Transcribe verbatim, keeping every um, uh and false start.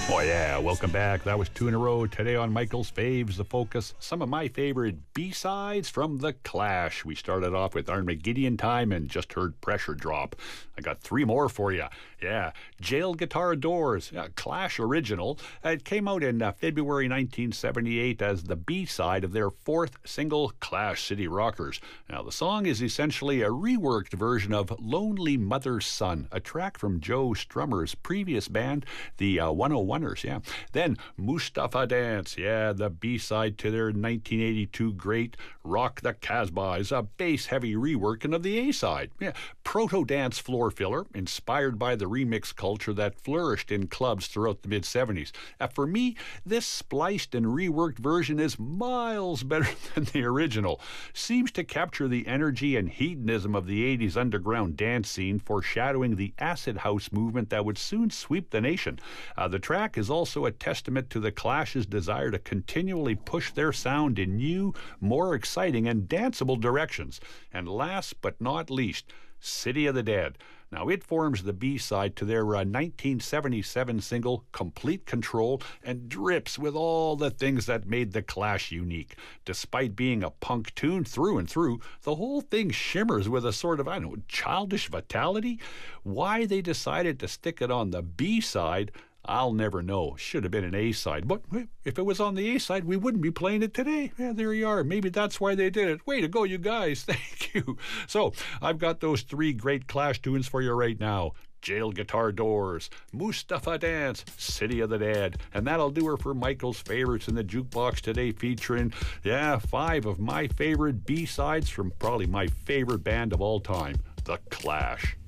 Oh yeah, welcome back. That was two in a row today on Michael's Faves, The Focus. Some of my favorite B-sides from The Clash. We started off with Armageddon Time and just heard Pressure Drop. I got three more for you. Yeah, Jail Guitar Doors, a Clash original. It came out in uh, February nineteen seventy-eight as the B-side of their fourth single, Clash City Rockers. Now, the song is essentially a reworked version of Lonely Mother's Son, a track from Joe Strummer's previous band, the uh, one oh oneers, yeah. Then Mustafa Dance, yeah, the B-side to their nineteen eighty-two great Rock the Casbah is a bass-heavy reworking of the A-side. Yeah, proto-dance floor filler, inspired by the remix culture that flourished in clubs throughout the mid-seventies. Uh, for me, this spliced and reworked version is miles better than the original. Seems to capture the energy and hedonism of the eighties underground dance scene, foreshadowing the acid house movement that would soon sweep the nation. Uh, the track is also a testament to the Clash's desire to continually push their sound in new, more exciting and danceable directions. And last but not least, City of the Dead. Now, it forms the B-side to their uh, nineteen seventy-seven single, Complete Control, and drips with all the things that made the Clash unique. Despite being a punk tune through and through, the whole thing shimmers with a sort of, I don't know, childish vitality. Why they decided to stick it on the B-side, I'll never know. Should have been an A-side. But if it was on the A-side, we wouldn't be playing it today. Yeah, there you are. Maybe that's why they did it. Way to go, you guys. Thank you. So, I've got those three great Clash tunes for you right now. Jail Guitar Doors, Mustafa Dance, City of the Dead. And that'll do her for Michael's Favorites in the Jukebox today, featuring, yeah, five of my favorite B-sides from probably my favorite band of all time, The Clash.